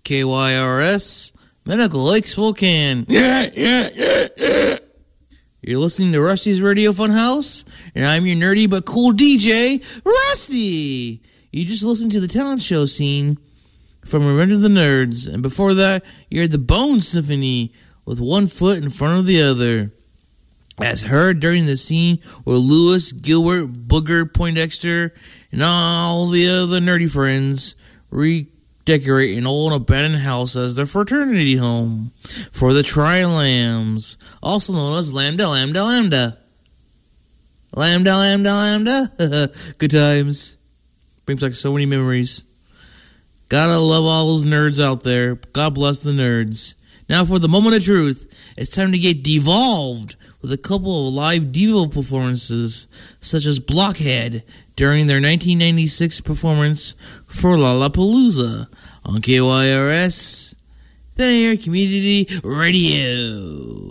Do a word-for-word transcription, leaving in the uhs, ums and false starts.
K Y R S, Medical Lake Spokane. Yeah, yeah, yeah, yeah. You're listening to Rusty's Radio Funhouse, and I'm your nerdy but cool D J, Rusty. You just listened to the talent show scene from Revenge of the Nerds, and before that, you heard the Bone Symphony with one foot in front of the other. As heard during the scene were Lewis, Gilbert, Booger, Poindexter, and all the other nerdy friends redecorate an old abandoned house as their fraternity home for the Tri-Lambs, also known as Lambda, Lambda, Lambda. Lambda, Lambda, Lambda. Good times. Brings back so many memories. Gotta love all those nerds out there. God bless the nerds. Now for the moment of truth, it's time to get devolved with a couple of live Devo performances, such as Blockhead during their nineteen ninety-six performance for Lollapalooza on K Y R S, the Air Community Radio.